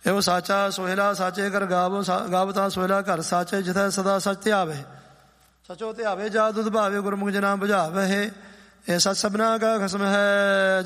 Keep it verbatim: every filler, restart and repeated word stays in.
ਇਹੋ ਸਾਚਾ ਸੋਹਿਲਾ ਸਾਚੇ ਘਰ ਗਾਵੋ ਗਾਵਤਾ ਸੋਹਿਲਾ ਘਰ ਸਾਚੇ ਜਿਥੈ ਸਦਾ ਸਚ ਧਿਆਵੇ। ਸਚੋ ਧਿਆਵੇ ਜਾ ਦੁਧ ਭਾਵੇ ਗੁਰਮੁਖ ਜਨਾ ਬੁਝਾਵੇ। ਇਹ ਸਤ ਸਭਨਾ ਕਾ ਖਸਮ ਹੈ।